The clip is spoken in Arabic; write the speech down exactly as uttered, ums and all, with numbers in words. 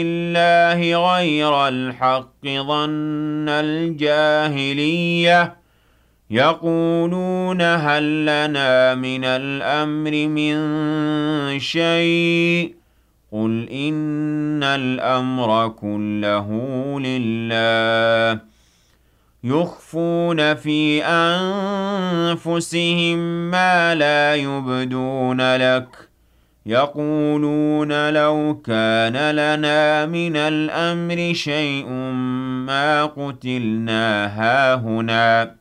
الله غير الحق ظن الجاهلية يقولون هل لنا من الأمر من شيء قل إن الأمر كله لله يخفون في أنفسهم ما لا يبدون لك يقولون لو كان لنا من الأمر شيء ما قتلنا هاهنا